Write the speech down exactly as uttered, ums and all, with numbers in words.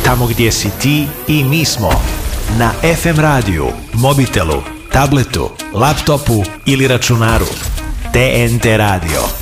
Tamo gdje si ti i mi smo. Na ef em radiju, mobitelu, tabletu, laptopu ili računaru. T N T radio.